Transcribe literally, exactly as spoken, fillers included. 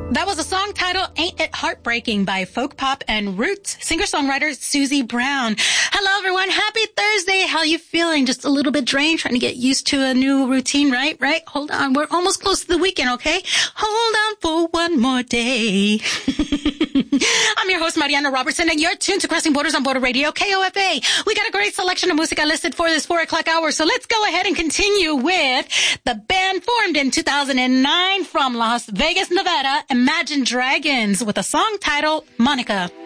That was a song titled Ain't It Heartbreaking by Folk Pop and Roots singer-songwriter Susie Brown. Hello, everyone. Happy Thursday. How you feeling? Just a little bit drained, trying to get used to a new routine, right? Right? Hold on. We're almost close to the weekend, okay? Hold on for one more day. I'm your host, Mariana Robertson, and you're tuned to Crossing Borders on Border Radio, K O F A. We got a great selection of music listed for this four o'clock hour, so let's go ahead and continue with the band formed in two thousand nine from Las Vegas, Nevada, Imagine Dragons, with a song titled Monica.